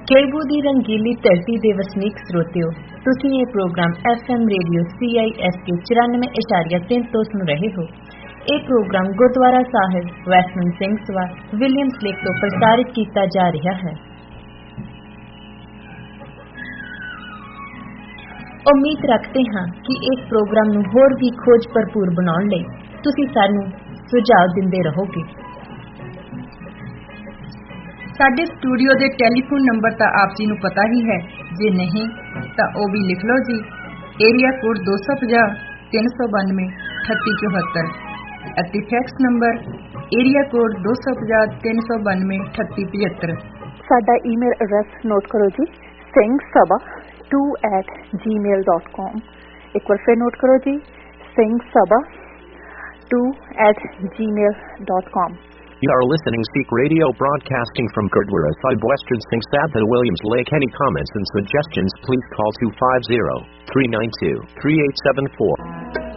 ਕੇਬੂ ਦੀ ਰੰਗੀਲੀ ਧਰਤੀ ਦੇ ਵਸਨੀਕ ਸਰੋਤਿਓ, ਤੁਸੀਂ ਇਹ ਪ੍ਰੋਗਰਾਮ FM ਰੇਡੀਓ CISK 94.3 ਤੋਂ ਸੁਣ ਰਹੇ ਹੋ। ਇਹ ਪ੍ਰੋਗਰਾਮ ਗੁਰਦੁਆਰਾ ਸਾਹਿਬ ਵੈਸਟਮਿੰਟ ਸਿੰਘ ਸਭਾ ਵਿਲੀਅਮਸ ਲੇਕ ਤੋਂ ਪ੍ਰਸਾਰਿਤ ਕੀਤਾ ਜਾ ਰਿਹਾ ਹੈ। ਉਮੀਦ ਰੱਖਦੇ ਹਾਂ ਕਿ ਇਸ ਪ੍ਰੋਗਰਾਮ ਨੂੰ ਹੋਰ ਵੀ ਖੋਜ ਭਰਪੂਰ ਬਣਾਉਣ ਲਈ ਤੁਸੀਂ ਸਾਨੂੰ ਸੁਝਾਅ ਦਿੰਦੇ ਰਹੋਗੇ। ਸਾਡੇ ਸਟੂਡੀਓ ਦੇ ਟੈਲੀਫੋਨ ਨੰਬਰ ਤਾਂ ਆਪ ਜੀ ਨੂੰ ਪਤਾ ਹੀ ਹੈ, ਜੇ ਨਹੀਂ ਤਾਂ ਉਹ ਵੀ ਲਿਖ ਲਓ ਜੀ। ਏਰੀਆ ਕੋਡ 250 392 3874 ਅਤੇ ਫੈਕਸ ਨੰਬਰ ਏਰੀਆ ਕੋਡ 250 392 3875। ਸਾਡਾ ਈਮੇਲ ਐਡਰੈਸ ਨੋਟ ਕਰੋ ਜੀ, singsabha2@gmail.com। ਇੱਕ ਵਾਰ ਫਿਰ ਨੋਟ ਕਰੋ ਜੀ, singsabha2@gmail.com। You are listening Sikh Radio broadcasting from Gurdwara Sahib Western Singh Sabha Williams Lake. Any comments and suggestions, please call 250-392-3874.